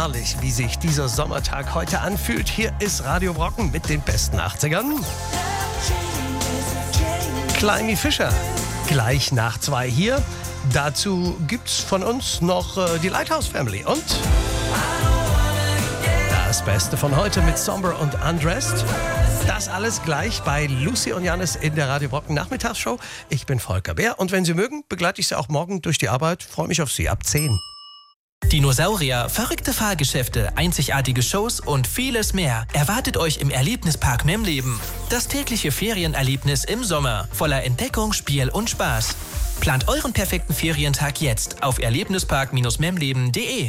herrlich, wie sich dieser Sommertag heute anfühlt. Hier ist Radio Brocken mit den besten 80ern. Kleini Fischer, gleich nach 2 hier. Dazu gibt's von uns noch die Lighthouse Family und das Beste von heute mit Somber und Undressed. Das alles gleich bei Lucy und Janis in der Radio Brocken Nachmittagsshow. Ich bin Volker Bär und wenn Sie mögen, begleite ich Sie auch morgen durch die Arbeit. Freue mich auf Sie ab 10. Dinosaurier, verrückte Fahrgeschäfte, einzigartige Shows und vieles mehr erwartet euch im Erlebnispark Memleben. Das tägliche Ferienerlebnis im Sommer, voller Entdeckung, Spiel und Spaß. Plant euren perfekten Ferientag jetzt auf erlebnispark-memleben.de.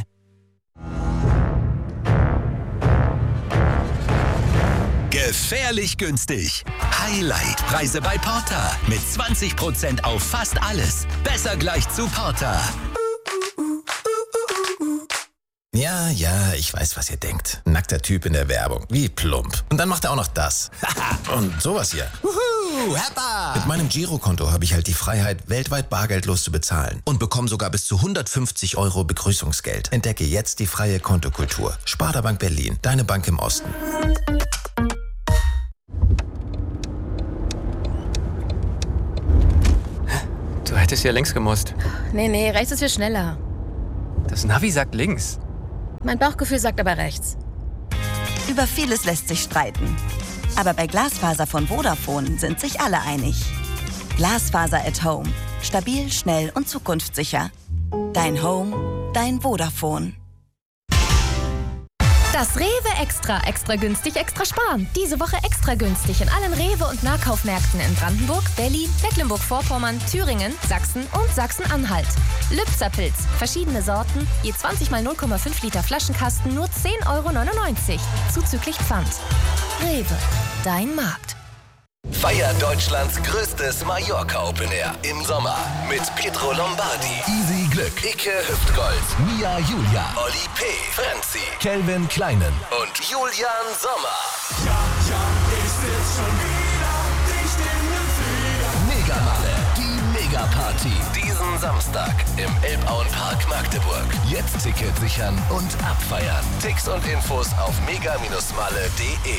Gefährlich günstig. Highlight-Preise bei Porter. Mit 20% auf fast alles. Besser gleich zu Porter. Ja, ich weiß, was ihr denkt. Nackter Typ in der Werbung. Wie plump. Und dann macht er auch noch das. Und sowas hier. Mit meinem Girokonto habe ich halt die Freiheit, weltweit bargeldlos zu bezahlen. Und bekomme sogar bis zu 150 € Begrüßungsgeld. Entdecke jetzt die freie Kontokultur. Sparda Bank Berlin. Deine Bank im Osten. Du hättest ja links gemusst. Nee, rechts ist viel schneller. Das Navi sagt links. Mein Bauchgefühl sagt aber rechts. Über vieles lässt sich streiten. Aber bei Glasfaser von Vodafone sind sich alle einig. Glasfaser at Home. Stabil, schnell und zukunftssicher. Dein Home, dein Vodafone. Das Rewe Extra günstig, extra sparen. Diese Woche extra günstig in allen Rewe- und Nahkaufmärkten in Brandenburg, Berlin, Mecklenburg-Vorpommern, Thüringen, Sachsen und Sachsen-Anhalt. Lübzer-Pilz, verschiedene Sorten, je 20 mal 0,5 Liter Flaschenkasten, nur 10,99 €, zuzüglich Pfand. Rewe, dein Markt. Feier Deutschlands größtes Mallorca Open Air im Sommer mit Pietro Lombardi, Easy Glück, Icke Hüftgold, Mia Julia, Oli P., Franzi, Kelvin Kleinen und Julian Sommer. Ist es schon wieder Megamalle, die Megaparty. Diesen Samstag im Elbauenpark Magdeburg. Jetzt Ticket sichern und abfeiern. Tipps und Infos auf mega-malle.de.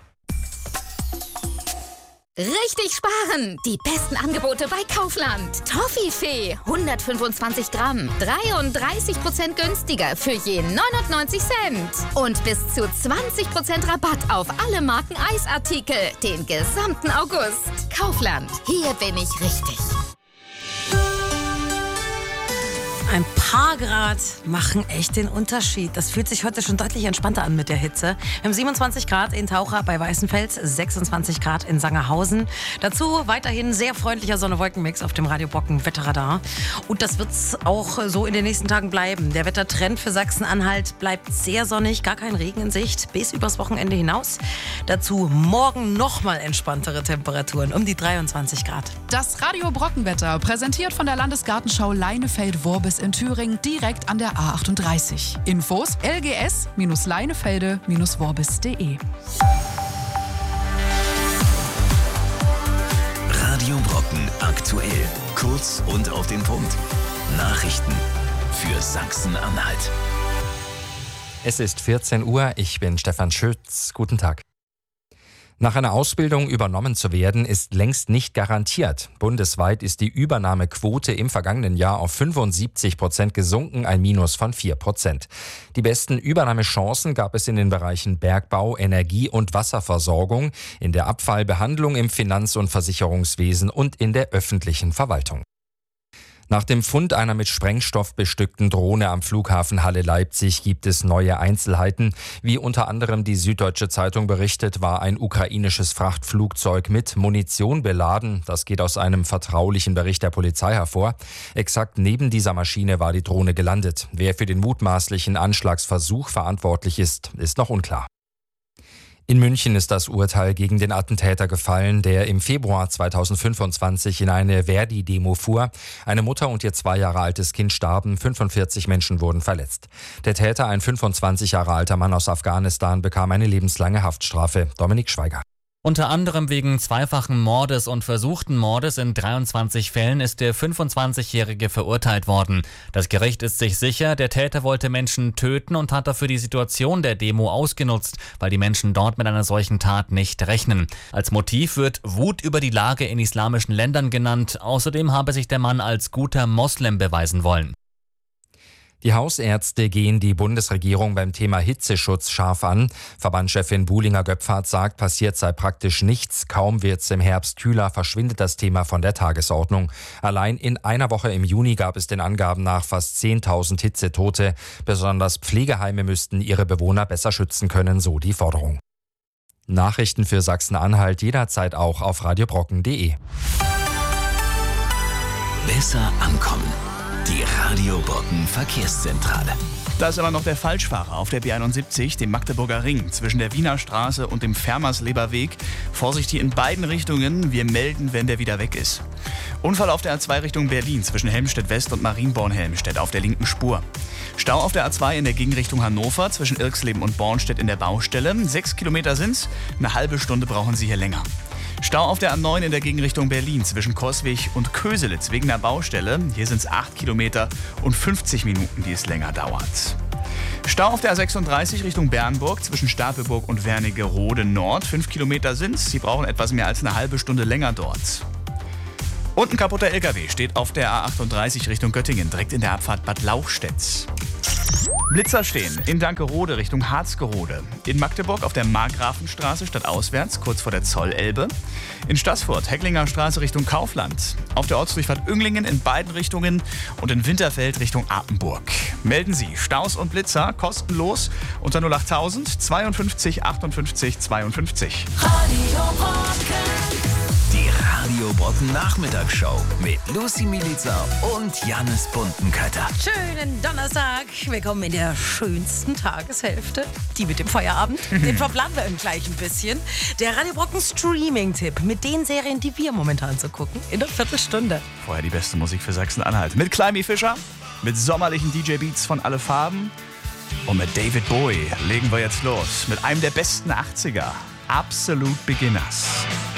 Richtig sparen! Die besten Angebote bei Kaufland. Toffifee, 125 Gramm, 33% günstiger für je 99 Cent. Und bis zu 20% Rabatt auf alle Marken Eisartikel den gesamten August. Kaufland, hier bin ich richtig. Ein paar Grad machen echt den Unterschied. Das fühlt sich heute schon deutlich entspannter an mit der Hitze. Wir haben 27 Grad in Taucher bei Weißenfels, 26 Grad in Sangerhausen. Dazu weiterhin sehr freundlicher Sonne-Wolken-Mix auf dem Radio Brocken Wetterradar. Und das wird es auch so in den nächsten Tagen bleiben. Der Wettertrend für Sachsen-Anhalt bleibt sehr sonnig, gar kein Regen in Sicht bis übers Wochenende hinaus. Dazu morgen nochmal entspanntere Temperaturen, um die 23 Grad. Das Radio Brockenwetter, präsentiert von der Landesgartenschau Leinefelde-Worbis in Thüringen, direkt an der A38. Infos lgs-leinefelde-worbis.de. Radio Brocken aktuell. Kurz und auf den Punkt. Nachrichten für Sachsen-Anhalt. Es ist 14 Uhr, ich bin Stefan Schütz. Guten Tag. Nach einer Ausbildung übernommen zu werden, ist längst nicht garantiert. Bundesweit ist die Übernahmequote im vergangenen Jahr auf 75% gesunken, ein Minus von 4%. Die besten Übernahmechancen gab es in den Bereichen Bergbau, Energie- und Wasserversorgung, in der Abfallbehandlung, im Finanz- und Versicherungswesen und in der öffentlichen Verwaltung. Nach dem Fund einer mit Sprengstoff bestückten Drohne am Flughafen Halle-Leipzig gibt es neue Einzelheiten. Wie unter anderem die Süddeutsche Zeitung berichtet, war ein ukrainisches Frachtflugzeug mit Munition beladen. Das geht aus einem vertraulichen Bericht der Polizei hervor. Exakt neben dieser Maschine war die Drohne gelandet. Wer für den mutmaßlichen Anschlagsversuch verantwortlich ist, ist noch unklar. In München ist das Urteil gegen den Attentäter gefallen, der im Februar 2025 in eine Verdi-Demo fuhr. Eine Mutter und ihr 2 Jahre altes Kind starben, 45 Menschen wurden verletzt. Der Täter, ein 25 Jahre alter Mann aus Afghanistan, bekam eine lebenslange Haftstrafe. Dominik Schweiger. Unter anderem wegen zweifachen Mordes und versuchten Mordes in 23 Fällen ist der 25-Jährige verurteilt worden. Das Gericht ist sich sicher, der Täter wollte Menschen töten und hat dafür die Situation der Demo ausgenutzt, weil die Menschen dort mit einer solchen Tat nicht rechnen. Als Motiv wird Wut über die Lage in islamischen Ländern genannt. Außerdem habe sich der Mann als guter Moslem beweisen wollen. Die Hausärzte gehen die Bundesregierung beim Thema Hitzeschutz scharf an. Verbandschefin Buhlinger-Göpfert sagt, passiert sei praktisch nichts. Kaum wird's im Herbst kühler, verschwindet das Thema von der Tagesordnung. Allein in einer Woche im Juni gab es den Angaben nach fast 10.000 Hitzetote. Besonders Pflegeheime müssten ihre Bewohner besser schützen können, so die Forderung. Nachrichten für Sachsen-Anhalt jederzeit auch auf radiobrocken.de. Besser ankommen. Die Radio Brocken Verkehrszentrale. Da ist aber noch der Falschfahrer auf der B71, dem Magdeburger Ring, zwischen der Wiener Straße und dem Fermersleber Weg. Vorsicht hier in beiden Richtungen, wir melden, wenn der wieder weg ist. Unfall auf der A2 Richtung Berlin zwischen Helmstedt West und Marienborn-Helmstedt auf der linken Spur. Stau auf der A2 in der Gegenrichtung Hannover zwischen Irxleben und Bornstedt in der Baustelle. 6 Kilometer sind's, eine halbe Stunde brauchen Sie hier länger. Stau auf der A9 in der Gegenrichtung Berlin zwischen Coswig und Köselitz wegen der Baustelle. Hier sind es 8 Kilometer und 50 Minuten, die es länger dauert. Stau auf der A36 Richtung Bernburg zwischen Stapelburg und Wernigerode Nord. 5 Kilometer sind es. Sie brauchen etwas mehr als eine halbe Stunde länger dort. Und ein kaputter LKW steht auf der A38 Richtung Göttingen, direkt in der Abfahrt Bad Lauchstädt. Blitzer stehen in Dankerode Richtung Harzgerode. In Magdeburg auf der Markgrafenstraße stadtauswärts, kurz vor der Zollelbe. In Staßfurt, Hecklinger Straße Richtung Kaufland. Auf der Ortsdurchfahrt Önglingen in beiden Richtungen und in Winterfeld Richtung Apenburg. Melden Sie Staus und Blitzer kostenlos unter 08000 52 58 52. Radio Brocken. Die Radio Brocken Nachmittagsshow mit Lucy Milica und Jannis Buntenkötter. Schönen Donnerstag. Willkommen in der schönsten Tageshälfte, die mit dem Feierabend. Den verplanen wir gleich ein bisschen. Der Radio Brocken Streaming-Tipp mit den Serien, die wir momentan so gucken, in der Viertelstunde. Vorher die beste Musik für Sachsen-Anhalt. Mit Climby Fischer, mit sommerlichen DJ-Beats von Alle Farben und mit David Bowie legen wir jetzt los. Mit einem der besten 80er. Absolute Beginners.